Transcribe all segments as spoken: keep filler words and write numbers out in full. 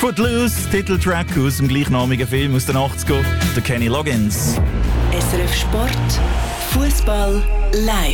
Footloose, Titeltrack aus dem gleichnamigen Film aus den achtzigern, der Kenny Loggins. S R F Sport, Fußball live.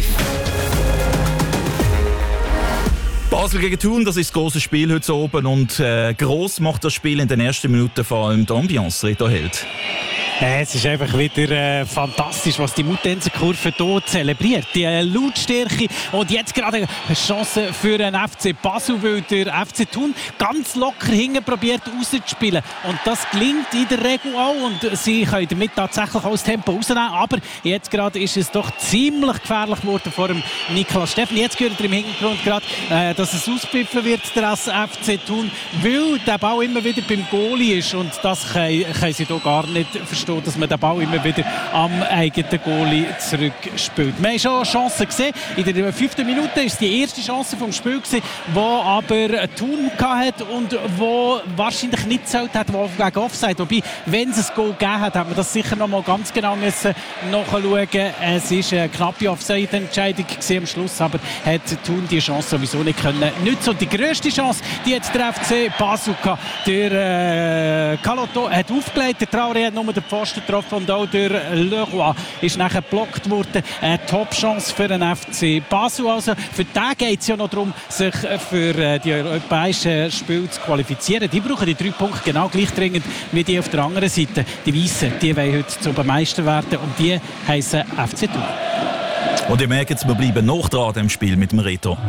Basel gegen Thun, das ist das grosse Spiel heute oben und äh, gross macht das Spiel in den ersten Minuten vor allem die Ambiance, Reto Held. Es ist einfach wieder äh, fantastisch, was die Mutenser-Kurve hier zelebriert. Die äh, Lautstärke und jetzt gerade eine Chance für den F C Basel, weil der F C Thun ganz locker hinten probiert rauszuspielen. Und das gelingt in der Regel auch und sie können damit tatsächlich auch das Tempo rausnehmen. Aber jetzt gerade ist es doch ziemlich gefährlich geworden vor dem Niklas Steffen. Jetzt gehört er im Hintergrund gerade, äh, dass es ausgepfiffen wird, der F C Thun, weil der Ball immer wieder beim Goalie ist. Und das können, können sie hier gar nicht verstehen, dass man den Ball immer wieder am eigenen Goalie zurückspielt. Wir haben schon Chancen gesehen. In der fünften Minute war es die erste Chance vom Spiel, die aber Thun hatte und wo wahrscheinlich nicht zählt hat, wo gegen Offside. Wobei, wenn es ein Goal gegeben hat, hat man das sicher noch mal ganz genau müssen nachschauen. Es war eine knappe Offside-Entscheidung am Schluss, aber hat Thun die Chance sowieso nicht können nutzen. Und die grösste Chance, die hat der F C Basel gehabt. Der äh, Caloto hat aufgelegt, der Traoré hat nur den Pfosten getroffen und auch der Leroy ist nachher geblockt worden. Eine Top-Chance für den F C Basel. Also für den geht es ja noch darum, sich für die europäischen Spiele zu qualifizieren. Die brauchen die drei Punkte genau gleich dringend wie die auf der anderen Seite. Die Weißen, die wollen heute zu Meister werden und die heissen F C Thun. Und ihr merkt, wir bleiben noch dran an dem Spiel mit dem Reto.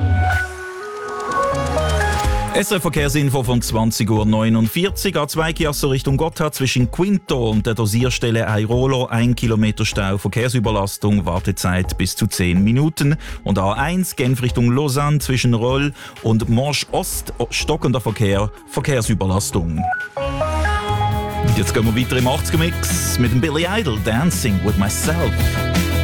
S R F-Verkehrsinfo von zwanzig Uhr neunundvierzig. A zwei Chiasso Richtung Gotthard zwischen Quinto und der Dosierstelle Airolo. Ein Kilometer Stau, Verkehrsüberlastung, Wartezeit bis zu zehn Minuten. Und A eins Genf Richtung Lausanne zwischen Roll und Morsch Ost. Stockender Verkehr, Verkehrsüberlastung. Und jetzt gehen wir weiter im achtziger Mix mit dem Billy Idol, Dancing with Myself.